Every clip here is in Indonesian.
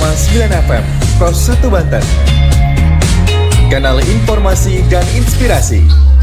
FM, Pros 1 Banten. Kanal informasi dan inspirasi.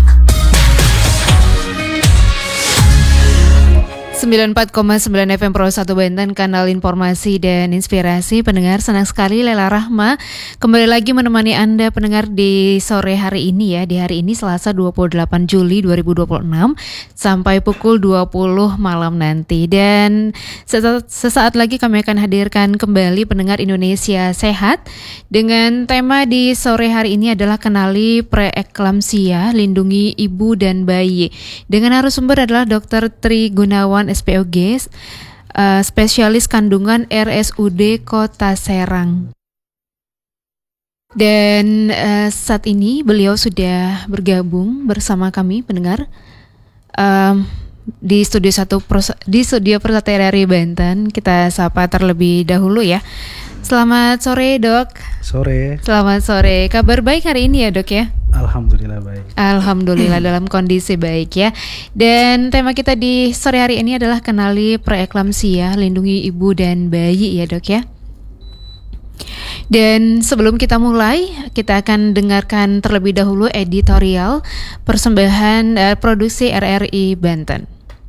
94,9 FM Pro 1 Banten, kanal informasi dan inspirasi. Pendengar, senang sekali Lela Rahma kembali lagi menemani Anda pendengar di sore hari ini ya. Di hari ini Selasa 28 Juli 2026 sampai pukul 20 malam nanti. Dan sesaat lagi kami akan hadirkan kembali pendengar Indonesia Sehat dengan tema di sore hari ini adalah kenali preeklamsia, lindungi ibu dan bayi. Dengan narasumber adalah Dr. Tri Gunawan SPOG, spesialis kandungan RSUD Kota Serang. Dan saat ini beliau sudah bergabung bersama kami pendengar di studio Persat RRI Banten. Kita sapa terlebih dahulu ya. Selamat sore Dok. Sore. Selamat sore. Kabar baik hari ini ya Dok ya? Alhamdulillah baik. Alhamdulillah dalam kondisi baik ya. Dan tema kita di sore hari ini adalah kenali preeklamsia, lindungi ibu dan bayi ya Dok ya. Dan sebelum kita mulai, kita akan dengarkan terlebih dahulu editorial persembahan produksi RRI Banten.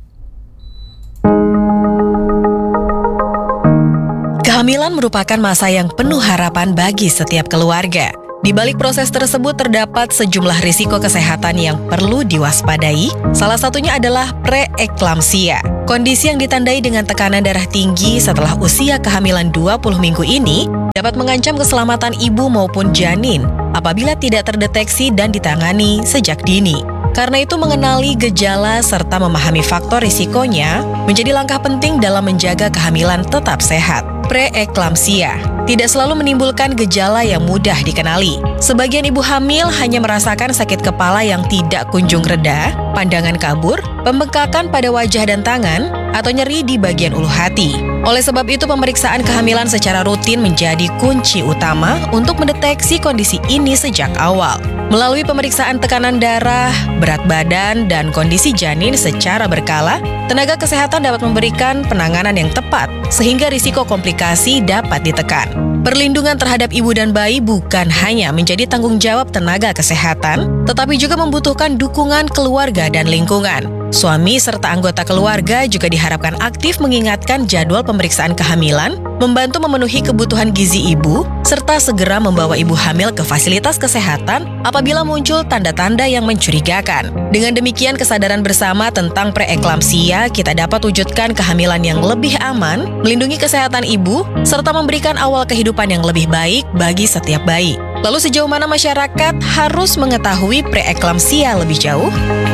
Kehamilan merupakan masa yang penuh harapan bagi setiap keluarga. Di balik proses tersebut terdapat sejumlah risiko kesehatan yang perlu diwaspadai. Salah satunya adalah preeklamsia. Kondisi yang ditandai dengan tekanan darah tinggi setelah usia kehamilan 20 minggu ini dapat mengancam keselamatan ibu maupun janin apabila tidak terdeteksi dan ditangani sejak dini. Karena itu mengenali gejala serta memahami faktor risikonya menjadi langkah penting dalam menjaga kehamilan tetap sehat. Preeklamsia tidak selalu menimbulkan gejala yang mudah dikenali. Sebagian ibu hamil hanya merasakan sakit kepala yang tidak kunjung reda, pandangan kabur, pembengkakan pada wajah dan tangan, atau nyeri di bagian ulu hati. Oleh sebab itu, pemeriksaan kehamilan secara rutin menjadi kunci utama untuk mendeteksi kondisi ini sejak awal. Melalui pemeriksaan tekanan darah, berat badan, dan kondisi janin secara berkala, tenaga kesehatan dapat memberikan penanganan yang tepat, sehingga risiko komplikasi dapat ditekan. Perlindungan terhadap ibu dan bayi bukan hanya menjadi tanggung jawab tenaga kesehatan, tetapi juga membutuhkan dukungan keluarga dan lingkungan. Suami serta anggota keluarga juga diharapkan aktif mengingatkan jadwal pemeriksaan kehamilan, membantu memenuhi kebutuhan gizi ibu, serta segera membawa ibu hamil ke fasilitas kesehatan apabila muncul tanda-tanda yang mencurigakan. Dengan demikian, kesadaran bersama tentang preeklamsia kita dapat wujudkan kehamilan yang lebih aman, melindungi kesehatan ibu, serta memberikan awal kehidupan yang lebih baik bagi setiap bayi. Lalu sejauh mana masyarakat harus mengetahui preeklamsia lebih jauh?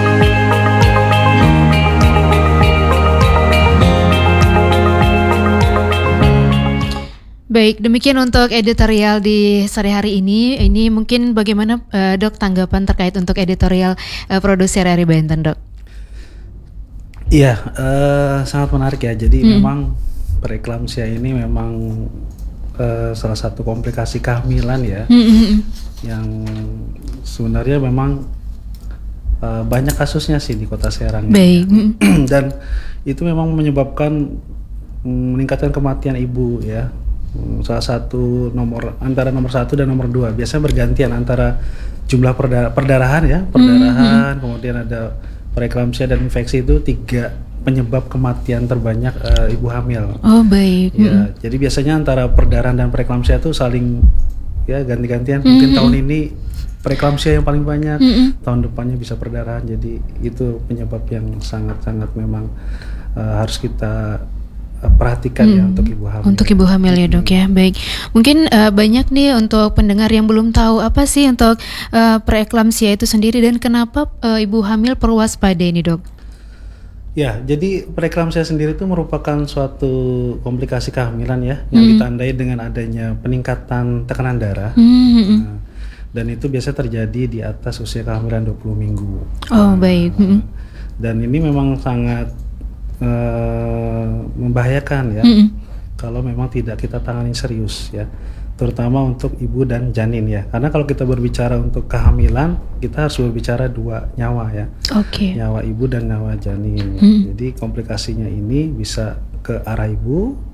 Baik, demikian untuk editorial di sore hari ini. Ini mungkin bagaimana Dok tanggapan terkait untuk editorial produser RRI Banten, Dok? Iya, sangat menarik ya. Jadi memang preeklamsia ini memang salah satu komplikasi kehamilan ya, yang sebenarnya memang banyak kasusnya sih di Kota Serang. Baik. Dan itu memang menyebabkan meningkatkan kematian ibu ya. Salah satu antara nomor 1 dan nomor 2 biasanya bergantian antara jumlah perdarahan ya, kemudian ada preeklamsia dan infeksi. Itu 3 penyebab kematian terbanyak ibu hamil. Oh baik. Ya, jadi biasanya antara perdarahan dan preeklamsia itu saling ya ganti-gantian. Mungkin tahun ini preeklamsia yang paling banyak, tahun depannya bisa perdarahan. Jadi itu penyebab yang sangat-sangat memang harus kita perhatikan ya untuk ibu hamil. Untuk ibu hamil ya Dok ya. Baik. Mungkin banyak nih untuk pendengar yang belum tahu apa sih untuk preeklamsia itu sendiri dan kenapa ibu hamil perlu waspada ini Dok? Ya, jadi preeklamsia sendiri itu merupakan suatu komplikasi kehamilan ya yang ditandai dengan adanya peningkatan tekanan darah. Dan itu biasa terjadi di atas usia kehamilan 20 minggu. Oh baik. Dan ini memang sangat membahayakan ya kalau memang tidak kita tangani serius ya, terutama untuk ibu dan janin ya. Karena kalau kita berbicara untuk kehamilan, kita harus berbicara 2 nyawa ya. Nyawa ibu dan nyawa janin. Jadi komplikasinya ini bisa ke arah ibu,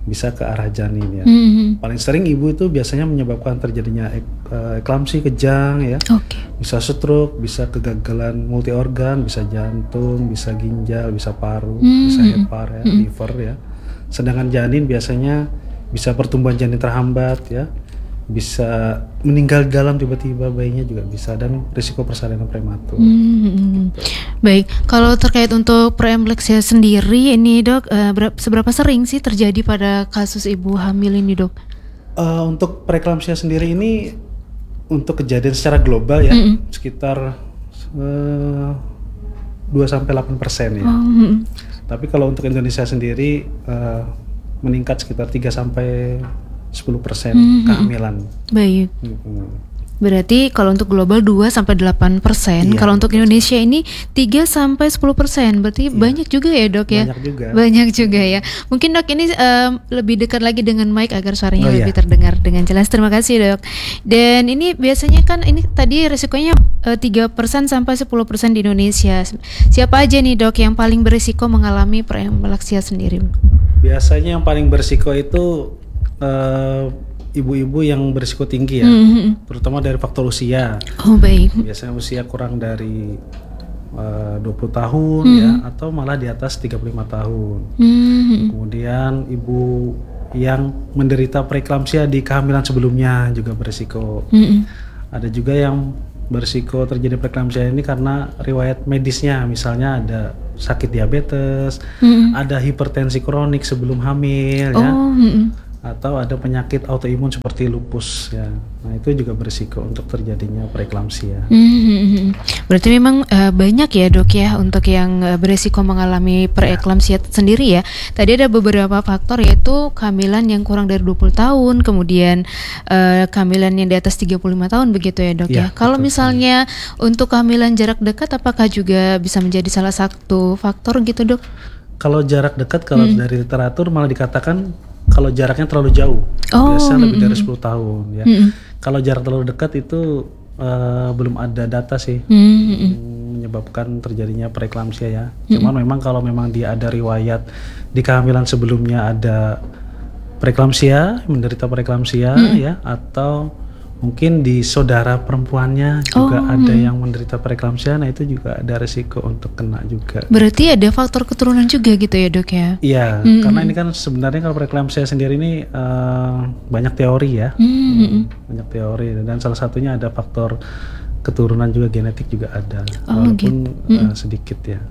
bisa ke arah janin ya. Mhm. Paling sering ibu itu biasanya menyebabkan terjadinya eklamsi kejang ya. Oke. Bisa stroke, bisa kegagalan multi organ, bisa jantung, bisa ginjal, bisa paru, bisa hepar ya, liver ya. Sedangkan janin biasanya bisa pertumbuhan janin terhambat ya. Bisa meninggal dalam tiba-tiba bayinya juga bisa, dan risiko persalinan prematur. Baik, kalau terkait untuk preempleksia sendiri ini dok, seberapa sering sih terjadi pada kasus ibu hamil ini dok? Untuk preeklamsia sendiri ini untuk kejadian secara global ya sekitar 2-8% ya. Tapi kalau untuk Indonesia sendiri meningkat sekitar 3-10% kehamilan. Baik. Berarti kalau untuk global 2-8%, Iya, kalau untuk Indonesia ini 3-10%. Berarti banyak juga ya dok ya? Banyak juga. Banyak juga ya. Mungkin dok ini lebih dekat lagi dengan mic agar suaranya Oh, lebih iya. terdengar dengan jelas. Terima kasih dok. Dan ini biasanya kan ini tadi resikonya 3%-10% di Indonesia. Siapa aja nih dok yang paling berisiko mengalami preempleksia sendiri? Biasanya yang paling berisiko itu ibu-ibu yang berisiko tinggi ya, terutama dari faktor usia. Oh baik. Biasanya usia kurang dari 20 tahun ya, atau malah di atas 35 tahun. Kemudian ibu yang menderita preeklamsia di kehamilan sebelumnya juga berisiko. Ada juga yang berisiko terjadi preeklamsia ini karena riwayat medisnya, misalnya ada sakit diabetes, ada hipertensi kronik sebelum hamil ya. Atau ada penyakit autoimun seperti lupus ya. Nah, itu juga berisiko untuk terjadinya preeklamsia. Berarti memang banyak ya dok ya untuk yang berisiko mengalami preeklamsia sendiri ya. Tadi ada beberapa faktor, yaitu kehamilan yang kurang dari 20 tahun, kemudian kehamilan yang di atas 35 tahun begitu ya dok ya. Ya, Kalau betul misalnya untuk kehamilan jarak dekat, apakah juga bisa menjadi salah satu faktor gitu dok? Kalau jarak dekat, kalau dari literatur malah dikatakan kalau jaraknya terlalu jauh, Oh, biasa lebih dari 10 tahun ya. Kalau jarak terlalu dekat itu belum ada data sih menyebabkan terjadinya preeklamsia ya. Cuman memang kalau memang dia ada riwayat di kehamilan sebelumnya ada preeklamsia, menderita preeklamsia ya, atau mungkin di saudara perempuannya juga ada yang menderita preeklamsia, nah itu juga ada risiko untuk kena juga. Berarti ada faktor keturunan juga gitu ya dok ya? Iya, karena ini kan sebenarnya kalau preeklamsia sendiri ini banyak teori ya, banyak teori, dan salah satunya ada faktor keturunan juga, genetik juga ada, walaupun sedikit ya.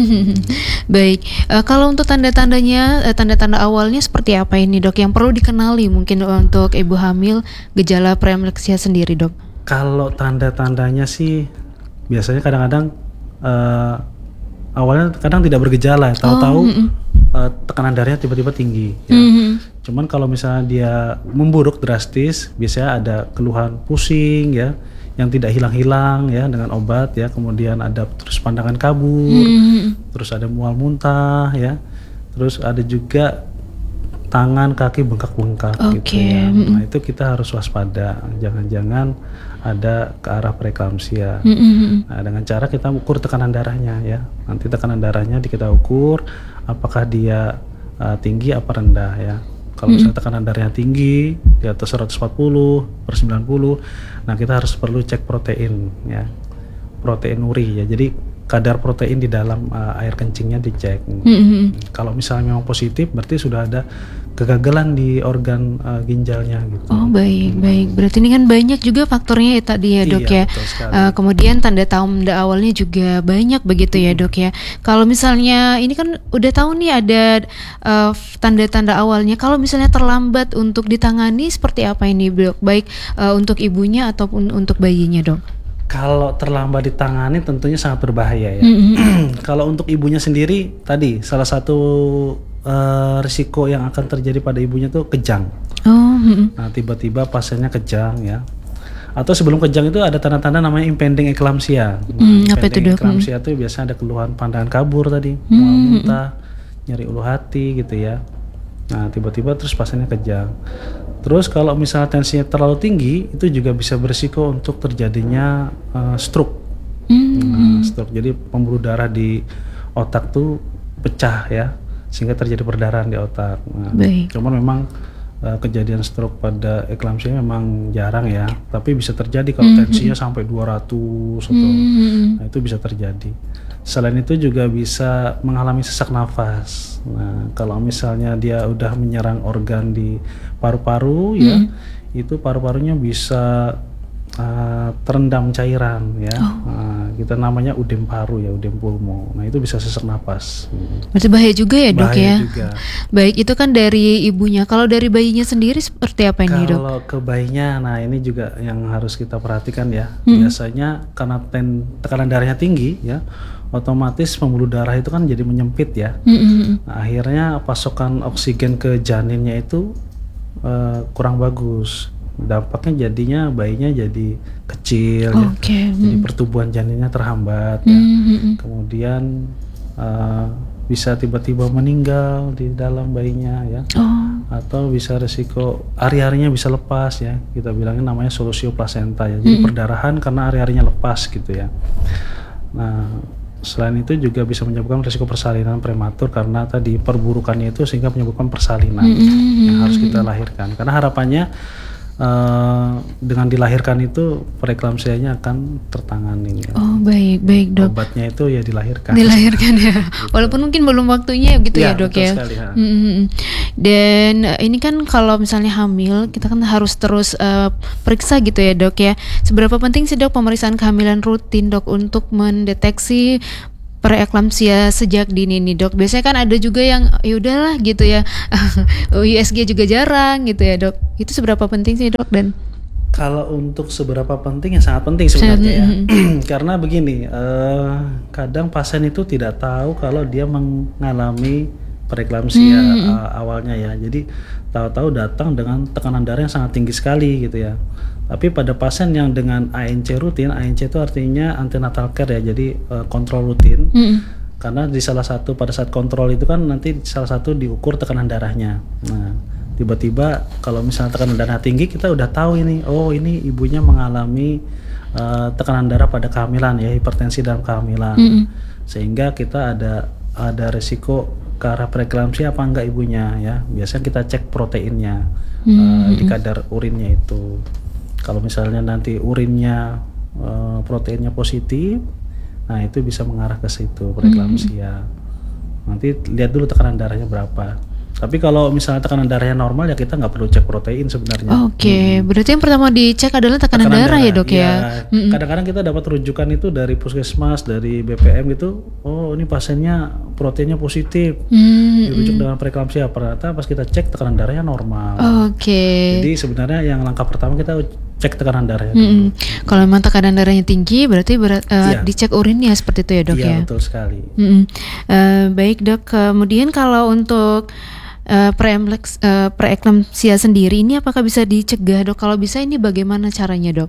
Baik, kalau untuk tanda-tandanya, tanda-tanda awalnya seperti apa ini dok yang perlu dikenali mungkin untuk ibu hamil gejala preempleksia sendiri dok? Kalau tanda-tandanya sih biasanya kadang-kadang awalnya kadang tidak bergejala, tahu-tahu tekanan darahnya tiba-tiba tinggi ya. Cuman kalau misalnya dia memburuk drastis, biasanya ada keluhan pusing ya, yang tidak hilang-hilang ya dengan obat ya, kemudian ada terus pandangan kabur, terus ada mual muntah ya, terus ada juga tangan kaki bengkak-bengkak gitu ya. Nah itu kita harus waspada, jangan-jangan ada ke arah preeklamsia. Nah dengan cara kita ukur tekanan darahnya ya, nanti tekanan darahnya kita ukur apakah dia tinggi apa rendah ya. Kalau misalnya tekanan darahnya tinggi di atas 140/90, nah kita harus perlu cek protein ya, protein uri ya. Jadi kadar protein di dalam air kencingnya dicek. Kalau misalnya memang positif, berarti sudah ada kegagalan di organ ginjalnya gitu. Oh baik, baik. Berarti ini kan banyak juga faktornya ya tadi ya dok Iya, ya. betul sekali. Kemudian tanda-tanda awalnya juga banyak begitu ya dok ya. Kalau misalnya ini kan udah tahu nih ada tanda-tanda awalnya. Kalau misalnya terlambat untuk ditangani seperti apa ini dok? Baik untuk ibunya ataupun untuk bayinya dok? Kalau terlambat ditangani tentunya sangat berbahaya ya. Kalau untuk ibunya sendiri tadi salah satu risiko yang akan terjadi pada ibunya tuh kejang. Nah tiba-tiba pasiennya kejang ya. Atau sebelum kejang itu ada tanda-tanda namanya impending eclampsia. Apa itu dok? Eclampsia itu biasanya ada keluhan pandangan kabur tadi, mual muntah, nyeri ulu hati gitu ya. Nah tiba-tiba terus pasiennya kejang. Terus kalau misalnya tensinya terlalu tinggi, itu juga bisa berisiko untuk terjadinya stroke. Stroke, jadi pembuluh darah di otak tuh pecah ya, sehingga terjadi perdarahan di otak. Nah, Baik. cuman memang kejadian stroke pada eklamsia memang jarang ya, tapi bisa terjadi kalau tensinya sampai 200 atau nah itu bisa terjadi. Selain itu juga bisa mengalami sesak nafas. Nah, kalau misalnya dia udah menyerang organ di paru-paru ya, itu paru-parunya bisa terendam cairan ya. Nah, kita namanya udem paru ya, udem pulmo. Nah, itu bisa sesak napas. Berarti bahaya juga ya, Dok, Bahaya ya? juga. Baik, itu kan dari ibunya. Kalau dari bayinya sendiri seperti apa ini, Dok? Kalau ke bayinya, nah ini juga yang harus kita perhatikan ya. Biasanya karena tekanan darahnya tinggi ya, otomatis pembuluh darah itu kan jadi menyempit ya. Nah, akhirnya pasokan oksigen ke janinnya itu kurang bagus. Dampaknya jadinya bayinya jadi kecil ya. Jadi pertumbuhan janinnya terhambat ya. Kemudian bisa tiba-tiba meninggal di dalam bayinya ya. Atau bisa resiko ari-arinya bisa lepas ya. Kita bilangnya namanya solusio plasenta ya. Jadi perdarahan karena ari-arinya lepas gitu ya. Nah, selain itu juga bisa menyebabkan risiko persalinan prematur karena tadi perburukannya itu sehingga menyebabkan persalinan yang harus kita lahirkan. Karena harapannya dengan dilahirkan itu preeklamsianya akan tertangani. Ya. Oh, baik, Dok. Obatnya itu ya dilahirkan. Dilahirkan ya. Walaupun mungkin belum waktunya gitu ya, Dok betul ya. Sekali, ya. Dan ini kan kalau misalnya hamil, kita kan harus terus periksa gitu ya, Dok ya. Seberapa penting sih, Dok, pemeriksaan kehamilan rutin, Dok, untuk mendeteksi preeklamsia sejak dini nih, Dok? Biasanya kan ada juga yang ya udahlah gitu ya. USG juga jarang gitu ya, Dok. Itu seberapa penting sih, Dok? Dan kalau untuk seberapa penting ya sangat penting sebenarnya ya. Karena begini, kadang pasien itu tidak tahu kalau dia mengalami preeklamsia awalnya ya. Jadi tahu-tahu datang dengan tekanan darah yang sangat tinggi sekali gitu ya. Tapi pada pasien yang dengan ANC rutin, ANC itu artinya antenatal care ya, jadi kontrol rutin. Karena di pada saat kontrol itu kan nanti salah satu diukur tekanan darahnya. Nah, tiba-tiba kalau misalnya tekanan darah tinggi, kita udah tahu ini, oh ini ibunya mengalami tekanan darah pada kehamilan ya, hipertensi dalam kehamilan. Sehingga kita ada resiko ke arah preeklamsia apa enggak ibunya ya. Biasanya kita cek proteinnya di kadar urinnya itu. Kalau misalnya nanti urinnya proteinnya positif, nah itu bisa mengarah ke situ preeklamsia. Nanti lihat dulu tekanan darahnya berapa. Tapi kalau misalnya tekanan darahnya normal ya kita nggak perlu cek protein sebenarnya. Berarti yang pertama dicek adalah tekanan darah ya, Dok ya. Kadang-kadang kita dapat rujukan itu dari puskesmas, dari BPM gitu. Oh ini pasiennya proteinnya positif, dirujuk dengan preeklamsia. Ternyata pas kita cek tekanan darahnya normal. Jadi sebenarnya yang langkah pertama kita cek tekanan darahnya. Kalau memang tekanan darahnya tinggi, berarti dicek urinnya seperti itu ya, Dok ya. Iya betul sekali. Baik, Dok. Kemudian kalau untuk preeklamsia sendiri ini apakah bisa dicegah, Dok? Kalau bisa ini bagaimana caranya, Dok?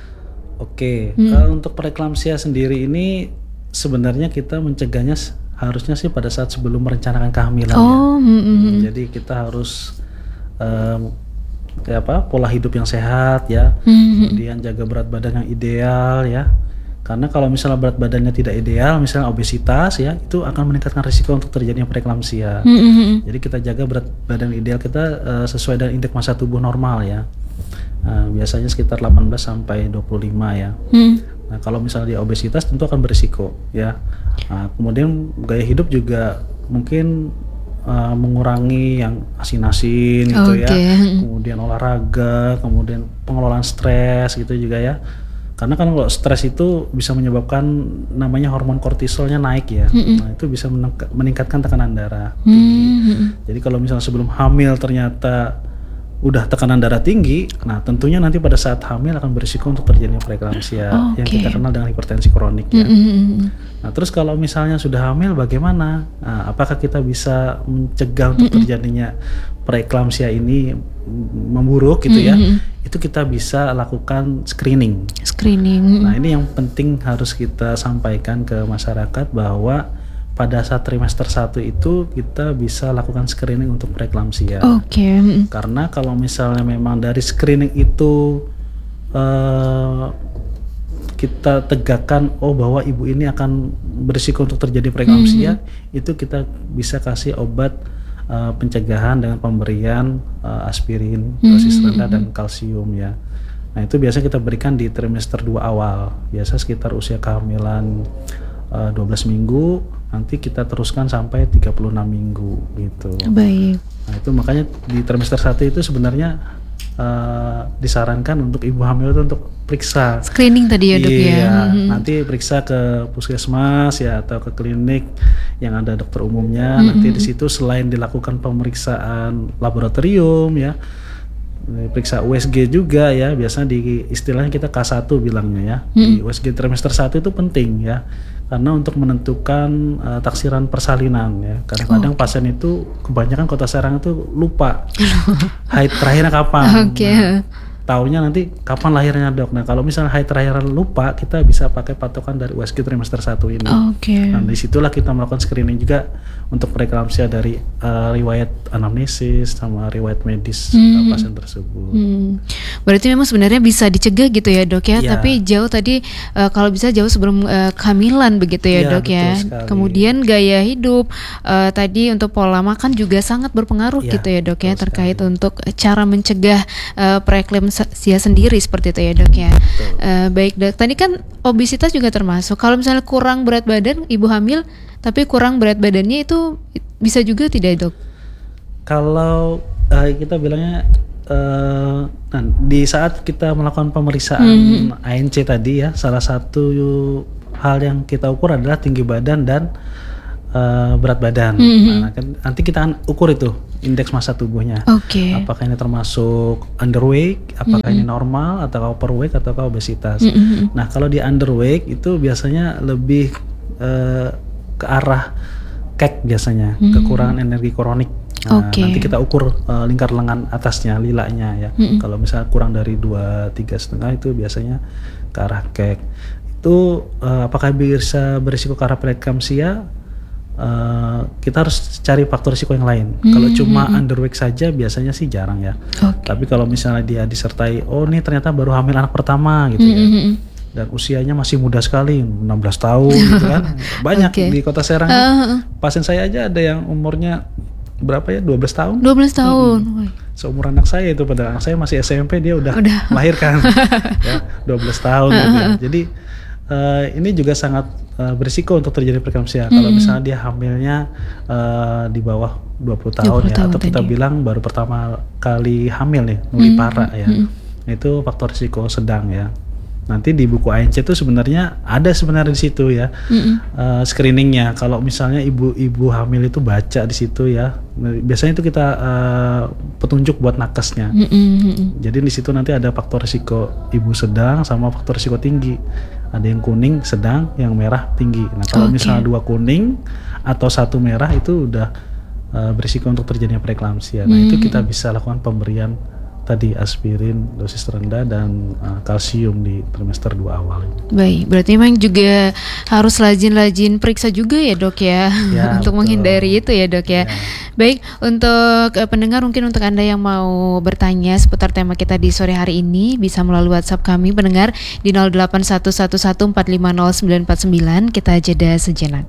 Kalau untuk preeklamsia sendiri ini sebenarnya kita mencegahnya harusnya sih pada saat sebelum merencanakan kehamilan ya. Jadi kita harus pola hidup yang sehat ya, kemudian jaga berat badan yang ideal ya. Karena kalau misalnya berat badannya tidak ideal, misalnya obesitas ya, itu akan meningkatkan risiko untuk terjadinya preeklamsia. Jadi kita jaga berat badan ideal kita sesuai dengan indeks massa tubuh normal ya. Biasanya sekitar 18 sampai 25 ya. Nah, kalau misalnya dia obesitas tentu akan berisiko ya. Kemudian gaya hidup juga mungkin mengurangi yang asin-asin gitu ya. Kemudian olahraga, kemudian pengelolaan stres gitu juga ya. Karena kan kalau stres itu bisa menyebabkan namanya hormon kortisolnya naik ya. Nah, itu bisa meningkatkan tekanan darah. Jadi kalau misalnya sebelum hamil ternyata udah tekanan darah tinggi, nah tentunya nanti pada saat hamil akan berisiko untuk terjadinya preeklamsia yang kita kenal dengan hipertensi kronik ya. Nah, terus kalau misalnya sudah hamil bagaimana? Nah, apakah kita bisa mencegah untuk terjadinya preeklamsia ini memburuk gitu ya? Itu kita bisa lakukan screening. Nah, ini yang penting harus kita sampaikan ke masyarakat bahwa pada saat trimester 1 itu kita bisa lakukan screening untuk preeklamsia. Karena kalau misalnya memang dari screening itu kita tegakkan bahwa ibu ini akan berisiko untuk terjadi preeklamsia, itu kita bisa kasih obat pencegahan dengan pemberian aspirin, dosis rendah dan kalsium ya. Nah itu biasanya kita berikan di trimester 2 awal, biasa sekitar usia kehamilan 12 minggu, nanti kita teruskan sampai 36 minggu gitu. Baik. Nah itu makanya di trimester 1 itu sebenarnya disarankan untuk ibu hamil itu untuk periksa Screening tadi ya dok ya. Nanti periksa ke puskesmas ya atau ke klinik yang ada dokter umumnya. Nanti di situ selain dilakukan pemeriksaan laboratorium ya, periksa USG juga ya, biasanya di istilahnya kita K1 bilangnya ya. Di USG trimester 1 itu penting ya, karena untuk menentukan taksiran persalinan ya. Kadang-kadang pasien itu kebanyakan Kota Serang itu lupa haid terakhirnya kapan. Taunya nanti kapan lahirnya dok. Nah kalau misalnya haid terakhir lupa, kita bisa pakai patokan dari USG trimester 1 ini. Nah disitulah kita melakukan screening juga untuk preeklamsia dari riwayat anamnesis sama riwayat medis pasien tersebut. Berarti memang sebenarnya bisa dicegah gitu ya dok ya, tapi jauh tadi kalau bisa jauh sebelum kehamilan begitu ya dok ya. Sekali. Kemudian gaya hidup tadi untuk pola makan juga sangat berpengaruh gitu ya dok ya, terkait untuk cara mencegah preeklamsia sendiri seperti itu ya dok ya. Baik dok, tadi kan obesitas juga termasuk. Kalau misalnya kurang berat badan ibu hamil tapi kurang berat badannya itu bisa juga tidak dok? Kalau kita bilangnya di saat kita melakukan pemeriksaan ANC tadi ya, salah satu hal yang kita ukur adalah tinggi badan dan berat badan. Nah, nanti kita ukur itu indeks massa tubuhnya. Apakah ini termasuk underweight, apakah ini normal, atau overweight, atau obesitas. Nah kalau di underweight itu biasanya lebih ke arah KEK biasanya, kekurangan energi kronik. Nah, nanti kita ukur lingkar lengan atasnya, lilanya ya. Kalau misalnya kurang dari 2,3,5 itu biasanya ke arah KEK. Itu apakah bisa berisiko ke arah preeklamsia? Kita harus cari faktor risiko yang lain. Kalau cuma underweight saja biasanya sih jarang ya. Tapi kalau misalnya dia disertai, ini ternyata baru hamil anak pertama gitu ya, dan usianya masih muda sekali, 16 tahun gitu kan. Banyak di Kota Serang. Pasien saya aja ada yang umurnya berapa ya, 12 tahun. 12 tahun. Seumur anak saya itu, padahal anak saya masih SMP, dia udah melahirkan. Ya, 12 tahun gitu ya. Jadi ini juga sangat berisiko untuk terjadi preeklamsia. Kalau misalnya dia hamilnya di bawah 20 tahun ya, atau kita bilang baru pertama kali hamil nih, nulipara ya. Itu faktor risiko sedang ya. Nanti di buku ANC itu sebenarnya ada di situ ya, screeningnya. Kalau misalnya ibu-ibu hamil itu baca di situ ya, biasanya itu kita petunjuk buat nakesnya. Jadi di situ nanti ada faktor risiko ibu sedang sama faktor risiko tinggi. Ada yang kuning sedang, yang merah tinggi. Nah kalau misalnya 2 kuning atau 1 merah itu udah berisiko untuk terjadinya preeklamsia. Nah itu kita bisa lakukan pemberian tadi aspirin dosis rendah dan kalsium di trimester 2 awal. Baik, berarti memang juga harus rajin-rajin periksa juga ya dok ya, untuk menghindari itu ya dok ya. Baik, untuk pendengar mungkin untuk Anda yang mau bertanya seputar tema kita di sore hari ini bisa melalui WhatsApp kami pendengar di 0811450949. Kita jeda sejenak.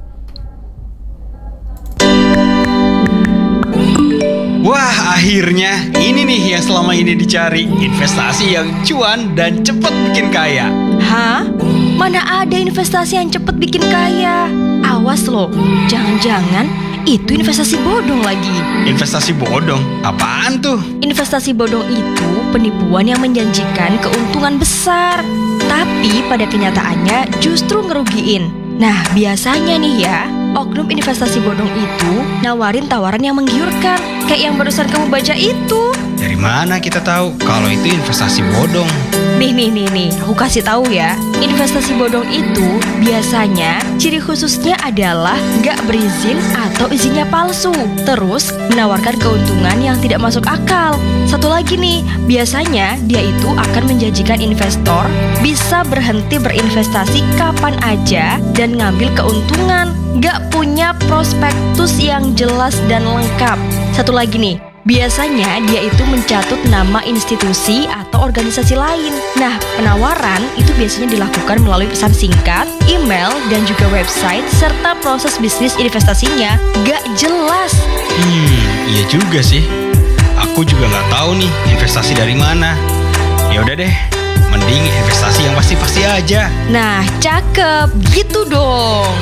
Wah, akhirnya ini nih yang selama ini dicari, investasi yang cuan dan cepet bikin kaya. Hah? Mana ada investasi yang cepet bikin kaya? Awas loh, jangan-jangan itu investasi bodong lagi. Investasi bodong? Apaan tuh? Investasi bodong itu penipuan yang menjanjikan keuntungan besar, tapi pada kenyataannya justru ngerugiin. Nah, biasanya nih ya, oknum investasi bodong itu nawarin tawaran yang menggiurkan, kayak yang barusan kamu baca itu. Dari mana kita tahu kalau itu investasi bodong? Nih, aku kasih tahu ya. Investasi bodong itu biasanya ciri khususnya adalah nggak berizin atau izinnya palsu, terus menawarkan keuntungan yang tidak masuk akal. Satu lagi nih, biasanya dia itu akan menjanjikan investor bisa berhenti berinvestasi kapan aja dan ngambil keuntungan, nggak punya prospektus yang jelas dan lengkap. Satu lagi nih, Biasanya dia itu mencatut nama institusi atau organisasi lain. Nah, penawaran itu biasanya dilakukan melalui pesan singkat, email, dan juga website, serta proses bisnis investasinya gak jelas. Iya juga sih. Aku juga nggak tahu nih investasi dari mana. Ya udah deh, mending investasi yang pasti-pasti aja. Nah, cakep, gitu dong.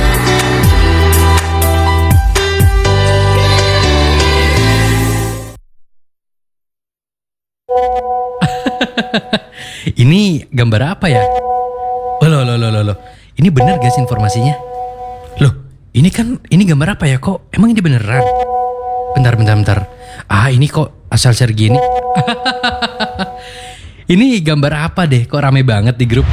Ini gambar apa ya? Loh. Ini bener gak sih informasinya? Loh, ini gambar apa ya? Kok emang ini beneran? Bentar. Ini kok asal share gini? Ini gambar apa deh? Kok rame banget di grup?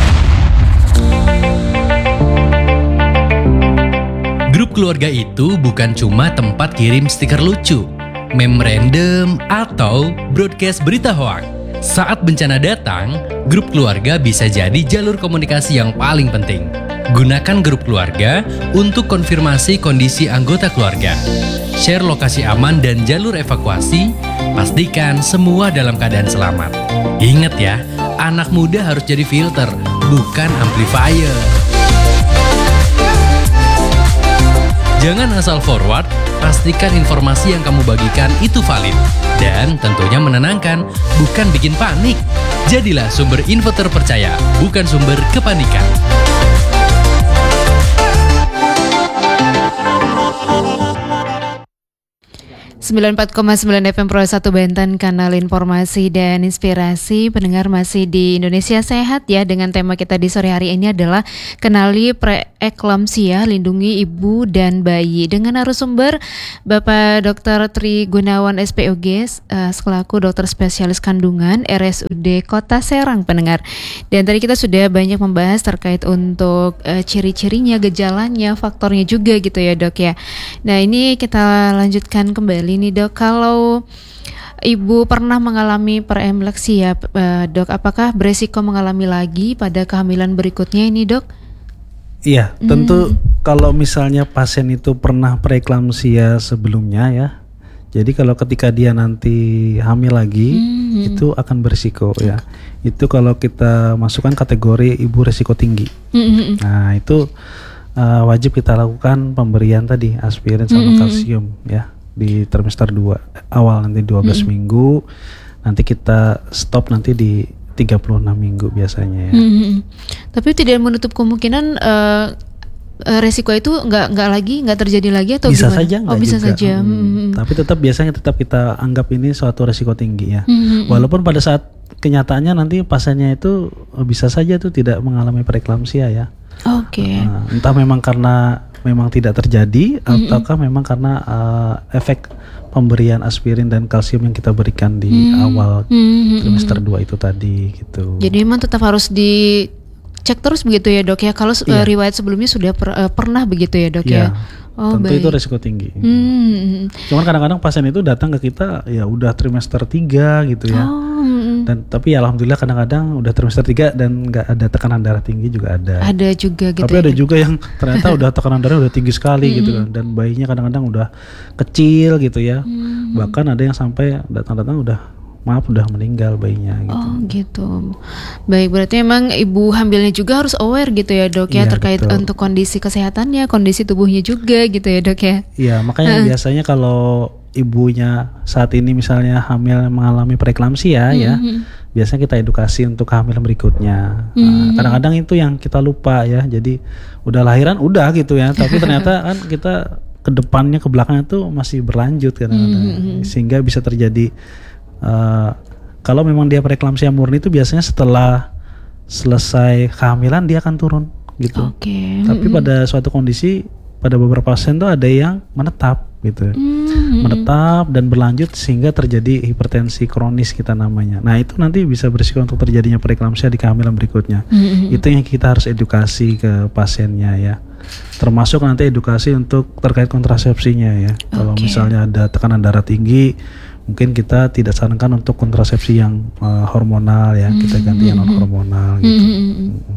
Grup keluarga itu bukan cuma tempat kirim stiker lucu, meme random, atau broadcast berita hoax. Saat bencana datang, grup keluarga bisa jadi jalur komunikasi yang paling penting. Gunakan grup keluarga untuk konfirmasi kondisi anggota keluarga, share lokasi aman dan jalur evakuasi, pastikan semua dalam keadaan selamat. Ingat ya, anak muda harus jadi filter, bukan amplifier. Jangan asal forward, pastikan informasi yang kamu bagikan itu valid. Dan tentunya menenangkan, bukan bikin panik. Jadilah sumber info terpercaya, bukan sumber kepanikan. 94,9 FM Pro 1 Banten, kanal informasi dan inspirasi. Pendengar masih di Indonesia Sehat ya, dengan tema kita di sore hari ini adalah kenali preeklamsia, lindungi ibu dan bayi, dengan narasumber Bapak Dr. Tri Gunawan SPOG selaku dokter spesialis kandungan RSUD Kota Serang, pendengar. Dan tadi kita sudah banyak membahas terkait untuk ciri-cirinya, gejalanya, faktornya juga gitu ya dok ya. Nah ini kita lanjutkan kembali nih dok, kalau ibu pernah mengalami preeklamsia dok, apakah beresiko mengalami lagi pada kehamilan berikutnya ini dok? Iya, tentu kalau misalnya pasien itu pernah preeklamsia sebelumnya ya, jadi kalau ketika dia nanti hamil lagi itu akan berisiko ya. Itu kalau kita masukkan kategori ibu resiko tinggi. Nah itu wajib kita lakukan pemberian tadi aspirin sama kalsium ya di trimester 2 awal, nanti 12 minggu, nanti kita stop nanti di 36 minggu biasanya ya. Tapi tidak menutup kemungkinan resiko itu nggak terjadi lagi atau bisa gimana? saja, bisa juga. saja. Tapi biasanya kita anggap ini suatu resiko tinggi ya. Walaupun pada saat kenyataannya nanti pasiennya itu bisa saja tuh tidak mengalami preeklamsia ya. Oke. Entah memang karena memang tidak terjadi ataukah memang karena efek pemberian aspirin dan kalsium yang kita berikan di awal trimester 2 itu tadi gitu. Jadi memang tetap harus dicek terus begitu ya dok ya, kalau riwayat sebelumnya sudah pernah begitu ya dok ya. Tentu itu resiko tinggi. Cuman kadang-kadang pasien itu datang ke kita ya udah trimester 3 gitu ya. Dan tapi ya alhamdulillah kadang-kadang udah trimester 3 dan nggak ada tekanan darah tinggi juga ada. Ada juga gitu. Tapi ada juga yang ternyata udah tekanan darah udah tinggi sekali gitu kan, dan bayinya kadang-kadang udah kecil gitu ya. Bahkan ada yang sampai datang-datang udah meninggal bayinya gitu. Oh gitu. Baik, berarti emang ibu hamilnya juga harus aware gitu ya dok ya, terkait betul. Untuk kondisi kesehatannya, kondisi tubuhnya juga gitu ya dok ya. Iya, makanya biasanya kalau ibunya saat ini misalnya hamil mengalami preeklamsia ya, biasanya kita edukasi untuk kehamilan berikutnya. Kadang-kadang itu yang kita lupa ya, jadi udah lahiran udah gitu ya, tapi ternyata kan kita ke depannya ke belakangnya tuh masih berlanjut kadang-kadang, sehingga bisa terjadi kalau memang dia preeklamsia murni itu biasanya setelah selesai kehamilan dia akan turun gitu. Tapi pada suatu kondisi pada beberapa pasien tuh ada yang menetap gitu, menetap dan berlanjut sehingga terjadi hipertensi kronis kita namanya. Nah itu nanti bisa berisiko untuk terjadinya preeklamsia di kehamilan berikutnya. Itu yang kita harus edukasi ke pasiennya ya. Termasuk nanti edukasi untuk terkait kontrasepsinya ya. Kalau misalnya ada tekanan darah tinggi, mungkin kita tidak sarankan untuk kontrasepsi yang hormonal ya, kita ganti yang non hormonal gitu.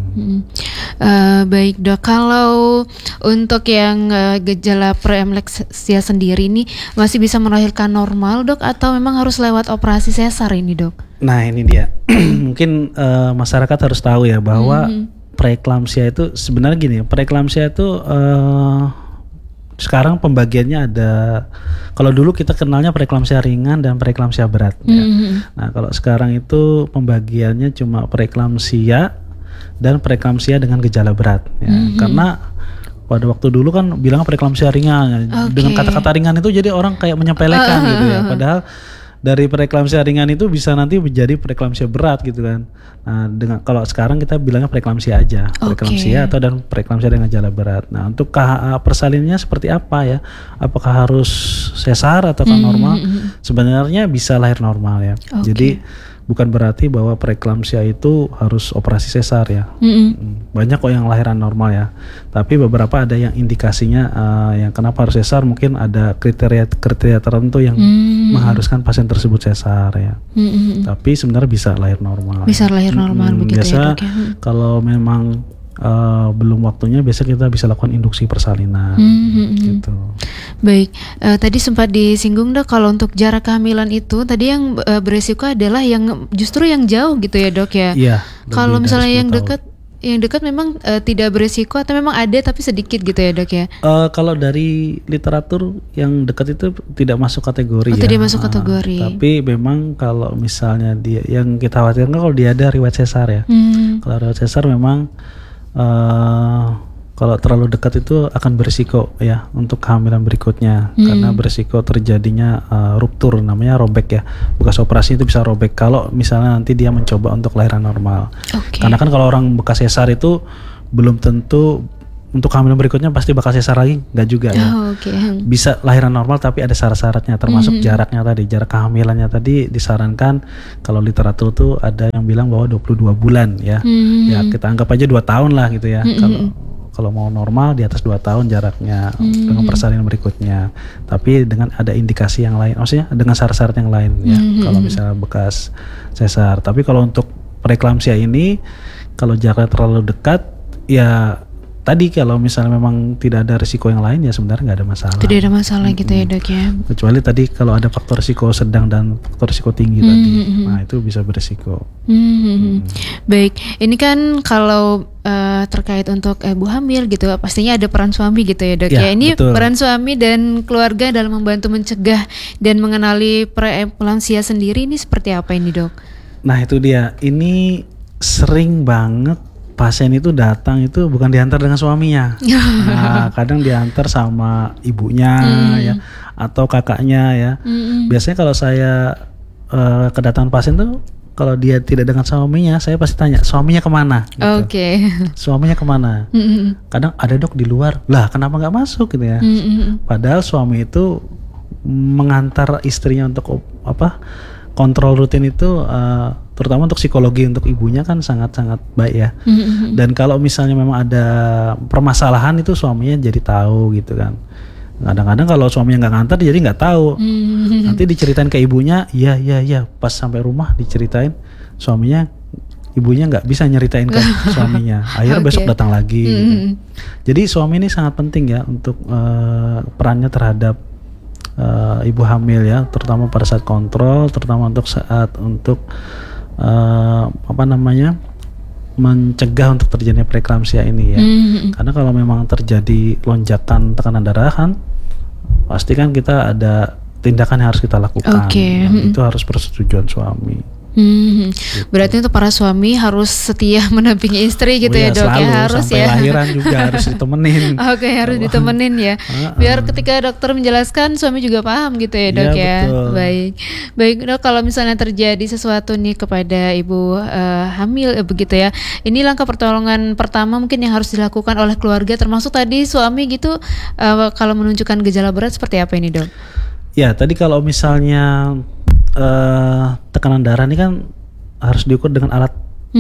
Baik dok, kalau untuk yang gejala preeklamsia sendiri ini masih bisa melahirkan normal dok, atau memang harus lewat operasi sesar ini dok? Nah ini dia, mungkin masyarakat harus tahu ya bahwa preeklamsia itu sebenarnya gini, preeklamsia itu sekarang pembagiannya ada, kalau dulu kita kenalnya preeklamsia ringan dan preeklamsia berat. Ya. Nah kalau sekarang itu pembagiannya cuma preeklamsia dan preeklamsia dengan gejala berat. Ya. Karena pada waktu dulu kan bilang preeklamsia ringan, dengan kata-kata ringan itu jadi orang kayak menyepelekan gitu ya. Padahal dari preeklamsia ringan itu bisa nanti menjadi preeklamsia berat gitu kan. Nah, kalau sekarang kita bilangnya preeklamsia aja, preeklamsia atau dan preeklamsia dengan gejala berat. Nah, untuk persalinannya seperti apa ya? Apakah harus sesar atau normal? Sebenarnya bisa lahir normal ya. Jadi bukan berarti bahwa preeklamsia itu harus operasi sesar ya. Banyak kok yang lahiran normal ya. Tapi beberapa ada yang indikasinya yang kenapa harus sesar, mungkin ada kriteria tertentu yang mengharuskan pasien tersebut sesar ya. Tapi sebenarnya bisa lahir normal. Bisa lahir normal begitu biasa, ya dok ya. Kalau memang belum waktunya, biasa kita bisa lakukan induksi persalinan gitu. Baik, tadi sempat disinggung dok, kalau untuk jarak kehamilan itu tadi yang beresiko adalah yang justru yang jauh gitu ya dok ya. Iya. Kalau misalnya yang dekat memang tidak beresiko, atau memang ada tapi sedikit gitu ya dok ya. Kalau dari literatur yang dekat itu tidak masuk kategori ya. Tidak masuk kategori. Tapi memang kalau misalnya dia, yang kita khawatirkan kalau dia ada riwayat sesar ya. Kalau riwayat sesar memang kalau terlalu dekat itu akan berisiko ya untuk kehamilan berikutnya, karena berisiko terjadinya ruptur, namanya robek ya, bekas operasi itu bisa robek kalau misalnya nanti dia mencoba untuk lahiran normal. Karena kan kalau orang bekas sesar itu belum tentu untuk kehamilan berikutnya pasti bakal sesar lagi, nggak juga ya. Bisa lahiran normal tapi ada syarat-syaratnya, termasuk jaraknya tadi, jarak kehamilannya tadi disarankan kalau literatur tuh ada yang bilang bahwa 22 bulan ya. Ya kita anggap aja 2 tahun lah gitu ya. Kalau mau normal di atas 2 tahun jaraknya dengan persalinan berikutnya. Tapi dengan ada indikasi yang lain, maksudnya dengan syarat-syarat yang lain ya. Kalau misalnya bekas sesar. Tapi kalau untuk preeklamsia ini, kalau jaraknya terlalu dekat ya, tadi kalau misalnya memang tidak ada risiko yang lain ya sebenarnya nggak ada masalah. Tidak ada masalah gitu ya dok ya. Kecuali tadi kalau ada faktor risiko sedang dan faktor risiko tinggi tadi, nah itu bisa berisiko. Baik, ini kan kalau terkait untuk ibu hamil gitu, pastinya ada peran suami gitu ya dok ya. Ini betul. Peran suami dan keluarga dalam membantu mencegah dan mengenali preeklamsia sendiri ini seperti apa ini dok? Nah itu dia, ini sering banget pasien itu datang itu bukan diantar dengan suaminya. Nah, kadang diantar sama ibunya ya, atau kakaknya ya. Biasanya kalau saya kedatangan pasien tuh, kalau dia tidak dengan suaminya, saya pasti tanya suaminya kemana gitu. Suaminya kemana. Kadang ada dok di luar, lah kenapa nggak masuk gitu ya. Padahal suami itu mengantar istrinya untuk kontrol rutin itu, terutama untuk psikologi untuk ibunya kan sangat-sangat baik ya. Dan kalau misalnya memang ada permasalahan itu suaminya jadi tahu gitu kan. Kadang-kadang kalau suaminya nggak ngantar jadi nggak tahu. Nanti diceritain ke ibunya, iya, pas sampai rumah diceritain suaminya, ibunya nggak bisa nyeritain ke suaminya. Akhirnya besok datang lagi. Gitu. Jadi suami ini sangat penting ya untuk perannya terhadap ibu hamil ya, terutama pada saat kontrol, terutama untuk saat mencegah untuk terjadinya preeklamsia ini ya. Karena kalau memang terjadi lonjakan tekanan darah kan, pasti kan kita ada tindakan yang harus kita lakukan. Itu harus persetujuan suami. Berarti untuk para suami harus setia mendampingi istri gitu ya dok selalu, ya, harus sampai lahiran juga harus ditemenin. Harus ditemenin ya. Biar ketika dokter menjelaskan suami juga paham gitu ya dok ya. Baik dok, kalau misalnya terjadi sesuatu nih kepada ibu hamil begitu ya, ini langkah pertolongan pertama mungkin yang harus dilakukan oleh keluarga, termasuk tadi suami gitu, kalau menunjukkan gejala berat seperti apa ini dok? Ya tadi kalau misalnya tekanan darah ini kan harus diukur dengan alat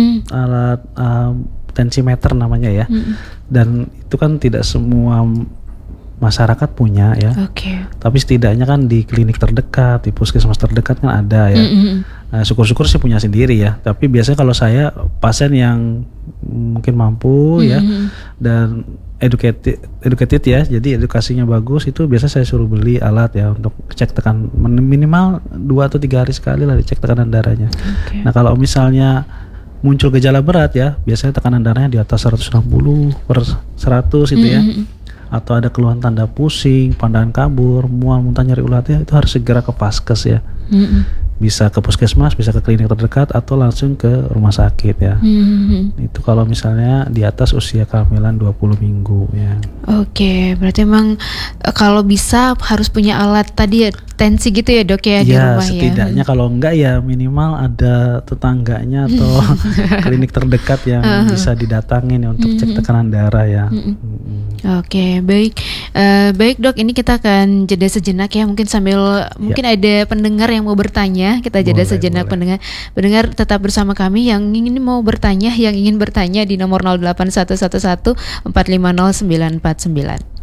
tensimeter namanya ya. Dan itu kan tidak semua masyarakat punya ya. Tapi setidaknya kan di klinik terdekat, di puskesmas terdekat kan ada ya. Nah, syukur-syukur sih punya sendiri ya. Tapi biasanya kalau saya pasien yang mungkin mampu ya, dan educated ya, jadi edukasinya bagus, itu biasa saya suruh beli alat ya untuk cek tekan minimal 2 atau 3 hari sekali lah dicek tekanan darahnya. Nah kalau misalnya muncul gejala berat ya, biasanya tekanan darahnya di atas 160/100 itu ya, atau ada keluhan tanda pusing, pandangan kabur, mual, muntah, nyeri urat ya, itu harus segera ke Vaskes ya. Bisa ke puskesmas, bisa ke klinik terdekat, atau langsung ke rumah sakit ya. Itu kalau misalnya di atas usia kehamilan 20 minggu ya. Oke, berarti memang kalau bisa harus punya alat tadi ya, tensi gitu ya dok ya, di rumah ya. Setidaknya kalau enggak ya minimal ada tetangganya atau klinik terdekat yang bisa didatangin ya untuk cek tekanan darah ya. Oke, baik. Baik dok, ini kita akan jeda sejenak ya, mungkin sambil mungkin ada pendengar yang mau bertanya. Kita jeda sejenak. Pendengar tetap bersama kami yang ingin mau bertanya, yang ingin bertanya di nomor 08111 450 949.